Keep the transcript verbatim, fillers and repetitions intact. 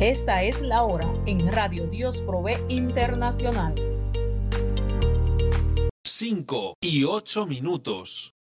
Esta es la hora en Radio Dios Provee Internacional. Cinco y ocho minutos.